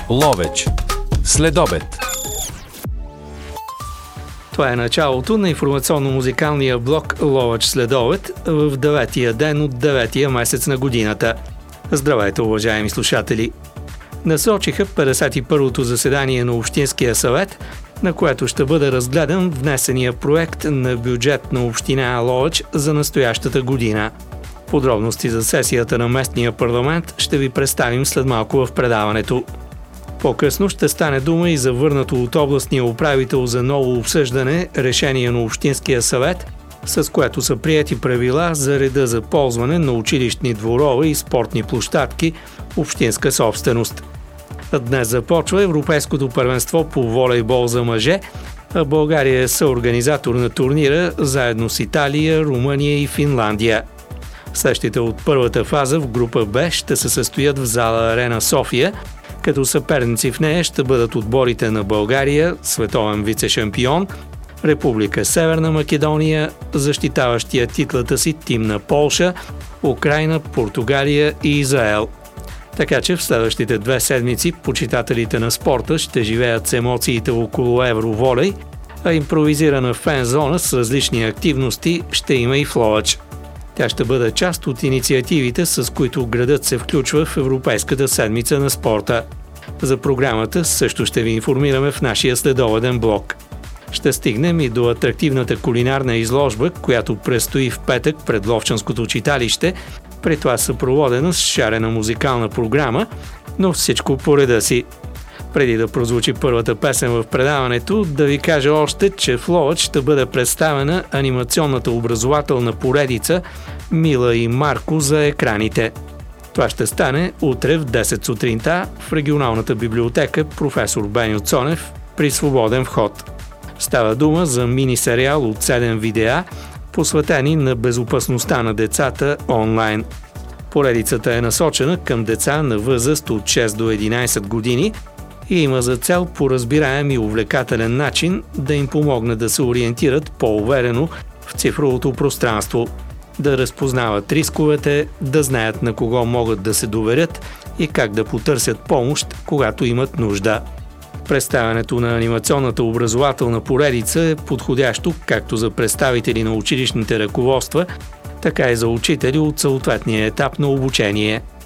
Ловеч. Следобед. Това е началото на информационно-музикалния блок Ловеч следобед в 9-тия ден от 9-тия месец на годината. Здравейте, уважаеми слушатели! Насочиха 51-то заседание на Общинския съвет, на което ще бъде разгледан внесения проект на бюджет на община Ловеч за настоящата година. Подробности за сесията на местния парламент ще ви представим след малко в предаването. По-късно ще стане дума и за върнато от областния управител за ново обсъждане решение на Общинския съвет, с което са приети правила за реда за ползване на училищни дворове и спортни площадки общинска собственост. Днес започва Европейското първенство по волейбол за мъже, а България е съорганизатор на турнира заедно с Италия, Румъния и Финландия. Срещите от първата фаза в група Б ще се състоят в зала Арена София, като съперници в нея ще бъдат отборите на България, световен вице-шампион, Република Северна Македония, защитаващия титлата си тим на Полша, Украйна, Португалия и Израел. Така че в следващите 2 седмици почитателите на спорта ще живеят с емоциите около евроволей, а импровизирана фен-зона с различни активности ще има и в Ловеч. Тя ще бъде част от инициативите, с които градът се включва в Европейската седмица на спорта. За програмата също ще ви информираме в нашия следобеден блок. Ще стигнем и до атрактивната кулинарна изложба, която предстои в петък пред Ловчанското читалище, при това съпроводена с шарена музикална програма, но всичко по реда си. Преди да прозвучи първата песен в предаването, да ви кажа още, че в Ловеч ще бъде представена анимационната образователна поредица Мила и Марко за екраните. Това ще стане утре в 10 сутринта в регионалната библиотека професор Беньо Цонев при свободен вход. Става дума за мини-сериал от 7 видеа, посветени на безопасността на децата онлайн. Поредицата е насочена към деца на възраст от 6 до 11 години и има за цел по разбираем и увлекателен начин да им помогне да се ориентират по-уверено в цифровото пространство, да разпознават рисковете, да знаят на кого могат да се доверят и как да потърсят помощ, когато имат нужда. Представянето на анимационната образователна поредица е подходящо както за представители на училищните ръководства, така и за учители от съответния етап на обучение.